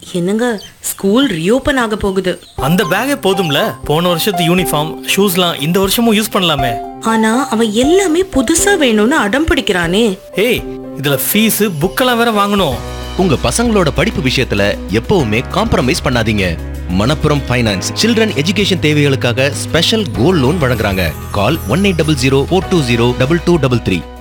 என்னங்க, school reopen ஆக போகுது. அந்த பேக்கே போதும்ல, போன வருஷத்து யூனிஃபார்ம் ஷூஸ்லாம் இந்த வருஷமும் யூஸ் பண்ணலாமே. ஆனா அவன் எல்லாமே புதுசா வேணும்னு அடம் பிடிக்கிறானே. ஏய், இதுல ஃபீஸ் புக்கெல்லாம் வேற வாங்கணும். உங்க பசங்களோட படிப்பு விஷயத்துல எப்பவுமே காம்ப்ரமைஸ் பண்ணாதீங்க. மணப்புரம் ஃபைனான்ஸ் சில்ட்ரன் எஜுகேஷன் தேவைகளுக்காக ஸ்பெஷல் கோல்ட் லோன் வழங்குறாங்க. கால் 1800 420 2233.